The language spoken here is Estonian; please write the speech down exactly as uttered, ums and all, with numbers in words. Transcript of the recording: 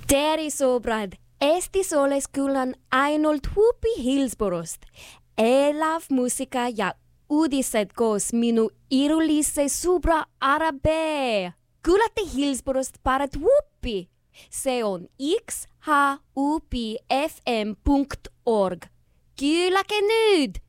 Tervetuloa Eesti Sooleskuulan ainult Huupi Hillsborost. Elav muusika ja uudised koos minu irullise subra Arabe. Kuulate Hillsborost parat Huupi. Se on x h u p f m punkt org. Kuulake nüüd!